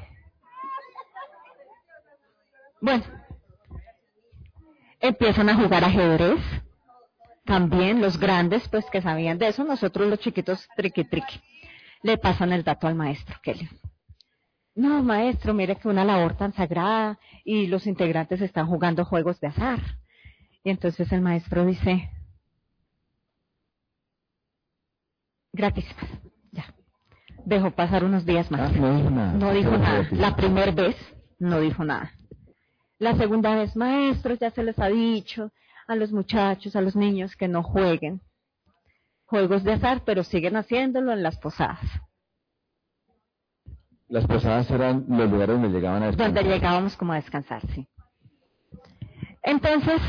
empiezan a jugar ajedrez. También los grandes, pues, que sabían de eso, nosotros los chiquitos, triqui triqui. Le pasan el dato al maestro Kelly. No, maestro, mire que una labor tan sagrada y los integrantes están jugando juegos de azar. Y entonces el maestro dice, gratísimas, ya. Dejó pasar unos días más. No dijo nada. La primera vez no dijo nada. La segunda vez, maestro, ya se les ha dicho a los muchachos, a los niños que no jueguen juegos de azar, pero siguen haciéndolo en las posadas. Las posadas eran los lugares donde llegaban a descansar. Donde llegábamos como a descansar, sí. Entonces,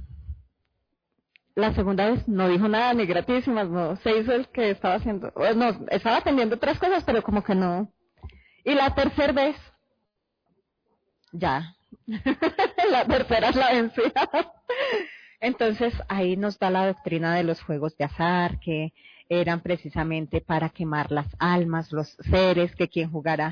la segunda vez no dijo nada, ni gratísimas, no. Se hizo el que estaba haciendo, no, estaba atendiendo otras cosas, pero como que no. Y la tercera vez, ya. La tercera es la vencida. Entonces ahí nos da la doctrina de los juegos de azar, que eran precisamente para quemar las almas, los seres, que quien jugara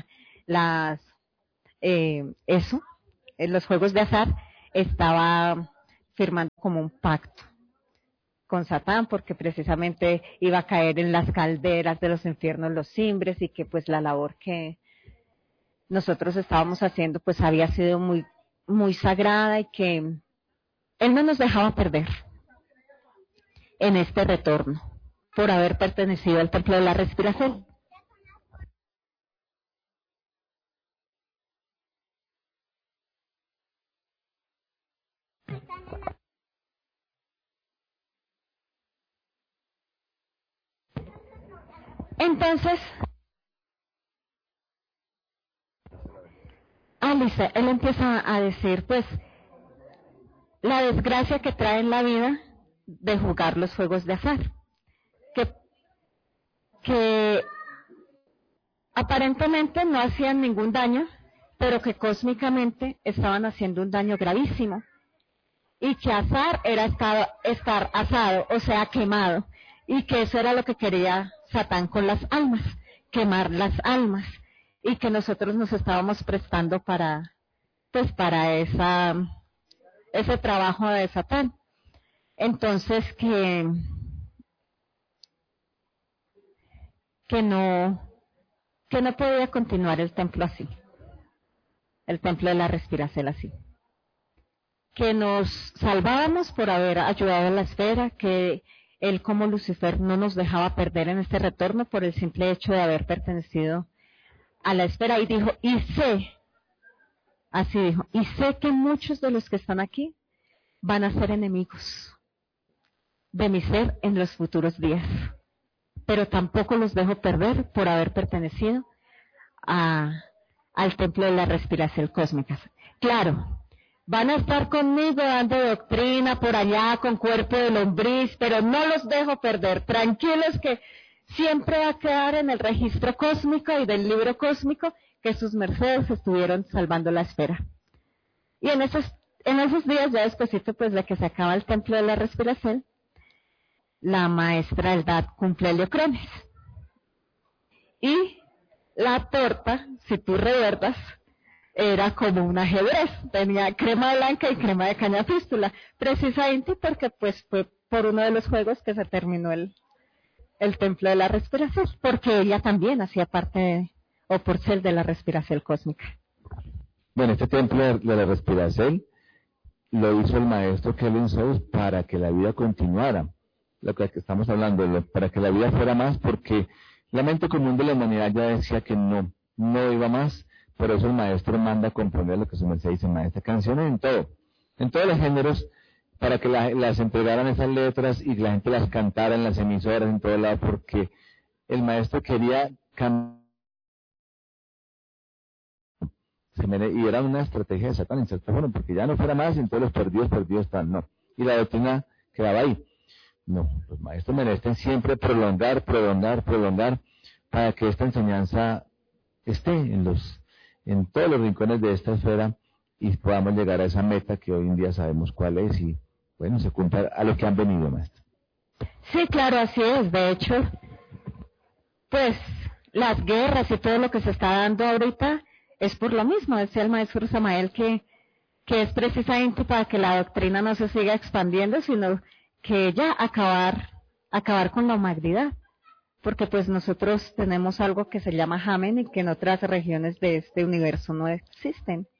los juegos de azar, estaba firmando como un pacto con Satán, porque precisamente iba a caer en las calderas de los infiernos los cimbres, y que pues la labor que nosotros estábamos haciendo pues había sido muy, muy sagrada, y que Él no nos dejaba perder en este retorno por haber pertenecido al templo de la respiración. Entonces, Alice, él empieza a decir, pues, la desgracia que trae en la vida de jugar los juegos de azar, que aparentemente no hacían ningún daño, pero que cósmicamente estaban haciendo un daño gravísimo, y que azar era estar asado, o sea, quemado, y que eso era lo que quería Satán con las almas, quemar las almas, y que nosotros nos estábamos prestando para ese trabajo de Satán. Entonces que no podía continuar el templo así, el templo de la respiración así. Que nos salvábamos por haber ayudado a la esfera, que él como Lucifer no nos dejaba perder en este retorno por el simple hecho de haber pertenecido a la esfera. Y dijo, así dijo, y sé que muchos de los que están aquí van a ser enemigos de mi ser en los futuros días, pero tampoco los dejo perder por haber pertenecido al templo de la respiración cósmica. Claro, van a estar conmigo dando doctrina por allá con cuerpo de lombriz, pero no los dejo perder. Tranquilos, que siempre va a quedar en el registro cósmico y del libro cósmico que sus mercedes estuvieron salvando la esfera. Y en esos días, ya despuesito pues de que se acaba el templo de la respiración, la maestra Eldad cumple Heliocrones. Y la torta, si tú recuerdas, era como un ajedrez, tenía crema blanca y crema de caña fístula, precisamente porque pues fue por uno de los juegos que se terminó el templo de la respiración, porque ella también hacía parte o por ser de la respiración cósmica. Bueno, este templo de la respiración lo hizo el maestro Kellen Souls para que la vida continuara, lo que estamos hablando, para que la vida fuera más, porque la mente común de la humanidad ya decía que no iba más. Por eso el maestro manda a componer lo que su merced dice, maestra, canciones en todos los géneros, para que las entregaran esas letras y la gente las cantara en las emisoras, en todo lado, porque el maestro quería cambiar. Y era una estrategia de Satán, en cierto modo, porque ya no fuera más, y entonces los perdidos están, no. Y la doctrina quedaba ahí. No, los maestros merecen siempre prolongar, para que esta enseñanza esté en todos los rincones de esta esfera y podamos llegar a esa meta que hoy en día sabemos cuál es y, bueno, se cumpla a lo que han venido, maestro. Sí, claro, así es. De hecho, pues las guerras y todo lo que se está dando ahorita es por lo mismo. Decía el maestro Samael que es precisamente para que la doctrina no se siga expandiendo, sino que ya acabar con la humanidad. Porque pues nosotros tenemos algo que se llama Hamen y que en otras regiones de este universo no existen.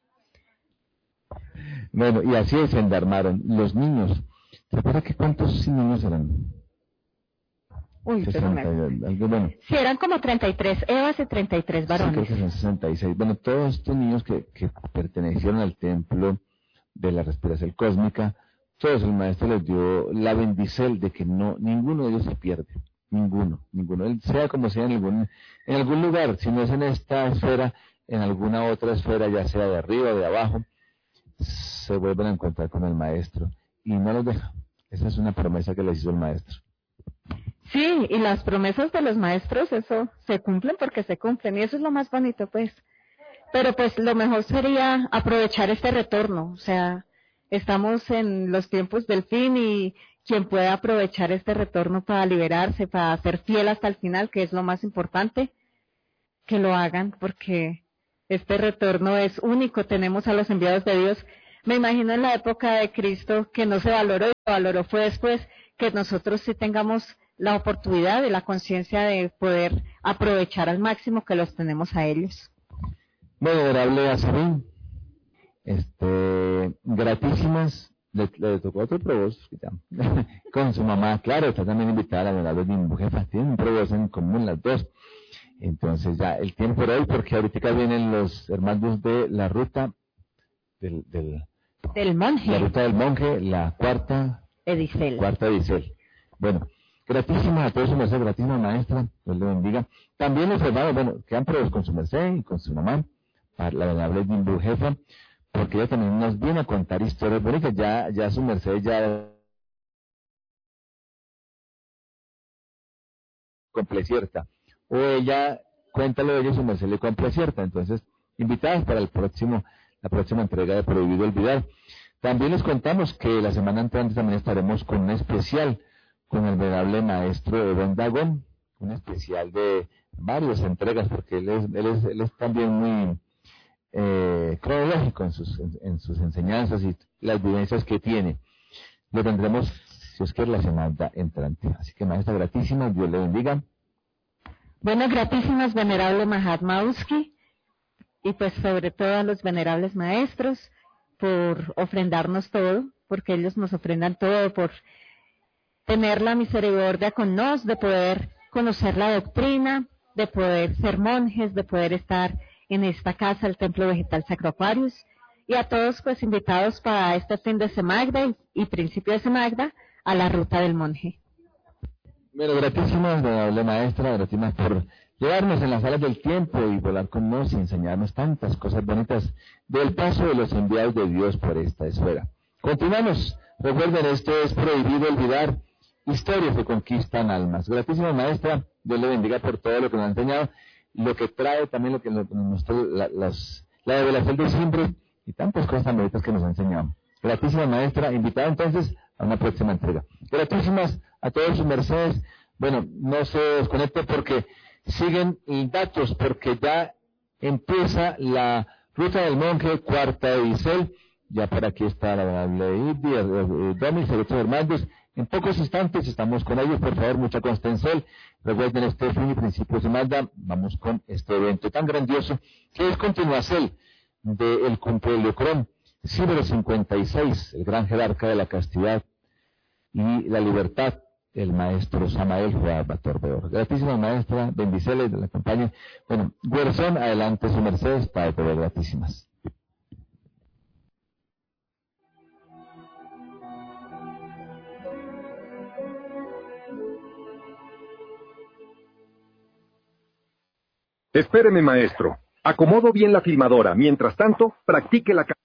Bueno, y así se endarmaron los niños. ¿Se acuerda que cuántos niños eran? Uy, 60, bueno. Sí, eran como 33 evas y 33 varones. Sí, creo que son 66. Bueno, todos estos niños que pertenecieron al templo de la respiración cósmica, todos el maestro les dio la bendición de que ninguno de ellos se pierde. Ninguno. Él sea como sea en algún lugar, si no es en esta esfera, en alguna otra esfera, ya sea de arriba o de abajo, se vuelven a encontrar con el maestro y no los deja. Esa es una promesa que les hizo el maestro. Sí, y las promesas de los maestros, eso se cumplen porque se cumplen, y eso es lo más bonito, pues. Pero pues lo mejor sería aprovechar este retorno, o sea, estamos en los tiempos del fin y quien pueda aprovechar este retorno para liberarse, para ser fiel hasta el final, que es lo más importante, que lo hagan, porque este retorno es único. Tenemos a los enviados de Dios. Me imagino en la época de Cristo que no se valoró, y se valoró fue después, que nosotros sí tengamos la oportunidad y la conciencia de poder aprovechar al máximo que los tenemos a ellos. Bueno, venerable Azarín, gratísimas, le tocó otro provost, con su mamá, claro, está también invitada a la venerable Dimbujefa, tienen un provost en común las dos. Entonces ya el tiempo era hoy, porque ahorita vienen los hermanos de la ruta del monje. La ruta del monje, la cuarta Edicel. Bueno, gratísimas a todos su merced, gratísima maestra, Dios le bendiga. También los hermanos, bueno, quedan pruebas con su merced y con su mamá, para la venerable Dimbujefa, porque ella también nos viene a contar historias bonitas, ya su merced ya cumple cierta, o ella, cuéntalo de ella, su merced le cumple cierta. Entonces, invitados para la próxima entrega de Prohibido Olvidar. También les contamos que la semana entrante también estaremos con un especial con el venerable maestro Eben Dagón, un especial de varias entregas, porque él es también muy cronológico en sus enseñanzas y las vivencias que tiene. Lo tendremos, si os quiere, la semana entrante. Así que, maestra, gratísima, Dios le bendiga. Bueno, gratísimas, venerable Mahatma Uski, y pues sobre todo a los venerables maestros por ofrendarnos todo, porque ellos nos ofrendan todo, por tener la misericordia con nos, de poder conocer la doctrina, de poder ser monjes, de poder estar en esta casa, el Templo Vegetal Sacro Aquarius, y a todos pues invitados para este fin de semana y principio de semana a la ruta del monje. Bueno, gratísimas, venerable maestra, gratísimas por llevarnos en las salas del tiempo y volar con nos y enseñarnos tantas cosas bonitas del paso de los enviados de Dios por esta esfera. Continuamos. Recuerden, esto es Prohibido Olvidar, historias que conquistan almas. Gratísima maestra, Dios le bendiga por todo lo que nos ha enseñado, lo que trae también lo que nos trae la revelación de siempre y tantas cosas tan bonitas que nos ha enseñado. Gratísima maestra, invitada entonces a una próxima entrega. Gratísimas a todos sus mercedes. Bueno, no se desconecte porque siguen datos, porque ya empieza la ruta del monje, cuarta Edicel. Ya por aquí está la venerable Domis, el otro Hernández. En pocos instantes estamos con ellos. Por favor, mucha constancia. Recuerden este fin y principio de semana. Vamos con este evento tan grandioso que es continuación del cumple de Leocrón, siglo 56, el gran jerarca de la castidad y la libertad, el maestro Samael Joab Batorbeor. Gratísima maestra, bendiceles de la campaña. Bueno, Guerzón, adelante su merced, para poder gratísimas. Espéreme, maestro. Acomodo bien la filmadora. Mientras tanto, practique la